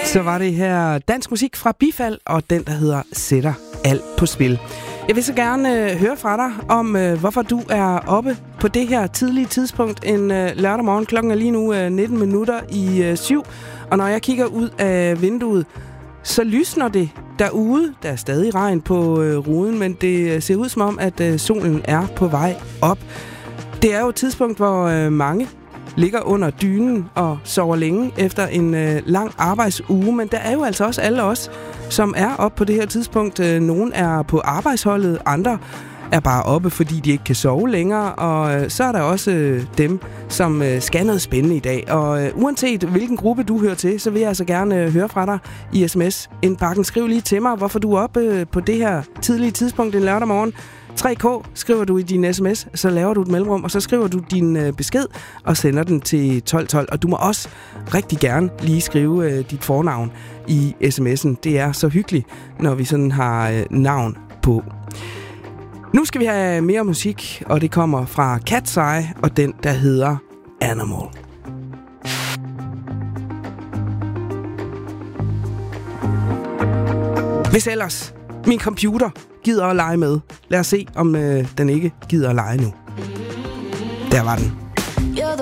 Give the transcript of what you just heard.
Så var det her dansk musik fra Bifald, og den, der hedder Sætter alt på spil. Jeg vil så gerne høre fra dig om, hvorfor du er oppe på det her tidlige tidspunkt en lørdag morgen. Klokken er lige nu 19 minutter i 7, og når jeg kigger ud af vinduet, så lysner det derude. Der er stadig regn på ruden, men det ser ud som om, at solen er på vej op. Det er jo et tidspunkt, hvor mange ligger under dynen og sover længe efter en lang arbejdsuge, men der er jo altså også alle os, som er oppe på det her tidspunkt. Nogle er på arbejdsholdet, andre er bare oppe, fordi de ikke kan sove længere, og så er der også dem, som skal noget spændende i dag. Og uanset hvilken gruppe du hører til, så vil jeg altså gerne høre fra dig i sms-indbakken. Skriv lige til mig, hvorfor du er oppe på det her tidlige tidspunkt en lørdag morgen. 3K skriver du i din sms, så laver du et mellemrum, og så skriver du din besked og sender den til 1212. Og du må også rigtig gerne lige skrive dit fornavn i sms'en. Det er så hyggeligt, når vi sådan har navn på. Nu skal vi have mere musik, og det kommer fra Cat's Eye, og den, der hedder Animal. Hvis ellers min computer gider at lege med. Lad os se, om den ikke gider at lege nu. Der var den.